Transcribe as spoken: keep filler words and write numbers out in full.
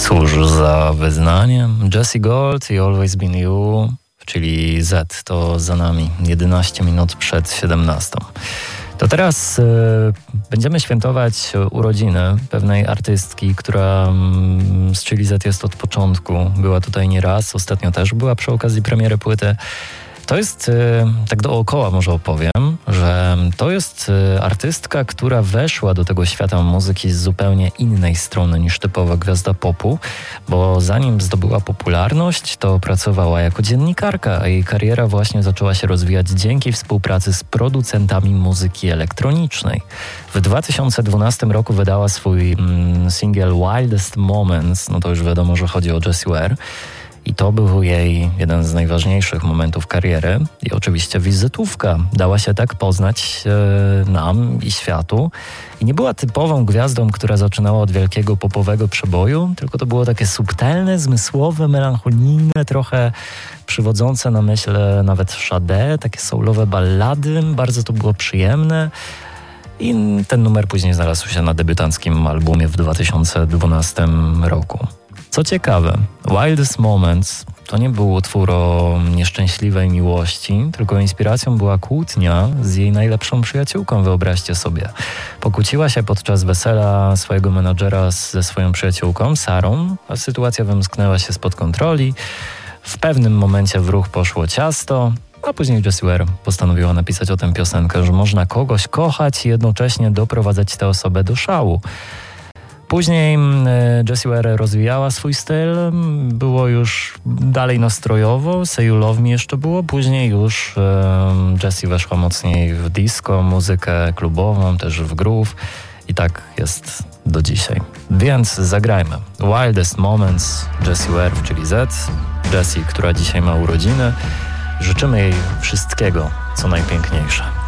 Cóż za wyznanie. Jessie Gold i Always Been You, czyli Z, to za nami. jedenaście minut przed siedemnastą. To teraz y, będziemy świętować urodziny pewnej artystki, która y, z Chili Z jest od początku. Była tutaj nieraz, ostatnio też była przy okazji premiery płyty. To jest, y, tak dookoła może opowiem, że to jest y, artystka, która weszła do tego świata muzyki z zupełnie innej strony niż typowa gwiazda popu, bo zanim zdobyła popularność, to pracowała jako dziennikarka, a jej kariera właśnie zaczęła się rozwijać dzięki współpracy z producentami muzyki elektronicznej. W dwa tysiące dwunastym roku wydała swój mm, singiel Wildest Moments, no to już wiadomo, że chodzi o Jessie Ware. I to był jej jeden z najważniejszych momentów kariery i oczywiście wizytówka. Dała się tak poznać e, nam i światu. I nie była typową gwiazdą, która zaczynała od wielkiego popowego przeboju, tylko to było takie subtelne, zmysłowe, melancholijne, trochę przywodzące na myśl nawet Sade, takie soulowe ballady. Bardzo to było przyjemne. I ten numer później znalazł się na debiutanckim albumie w dwa tysiące dwunastym roku. Co ciekawe, Wildest Moments to nie był utwór o nieszczęśliwej miłości, tylko inspiracją była kłótnia z jej najlepszą przyjaciółką, wyobraźcie sobie. Pokłóciła się podczas wesela swojego menadżera ze swoją przyjaciółką, Sarą, a sytuacja wymsknęła się spod kontroli. W pewnym momencie w ruch poszło ciasto, a później Jessie Ware postanowiła napisać o tym piosenkę, że można kogoś kochać i jednocześnie doprowadzać tę osobę do szału. Później Jessie Ware rozwijała swój styl, było już dalej nastrojowo, Say You Love Me jeszcze było, później już um, Jessie weszła mocniej w disco, muzykę klubową, też w groove i tak jest do dzisiaj. Więc zagrajmy Wildest Moments, Jessie Ware, czyli Z, Jessie, która dzisiaj ma urodziny. Życzymy jej wszystkiego, co najpiękniejsze.